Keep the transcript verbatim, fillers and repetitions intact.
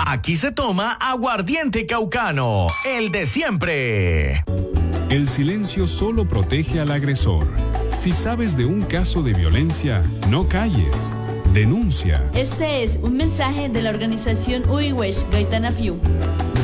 Aquí se toma aguardiente caucano, el de siempre. El silencio solo protege al agresor. Si sabes de un caso de violencia, no calles. Denuncia. Este es un mensaje de la organización Uiwesh Gaitana Fiu.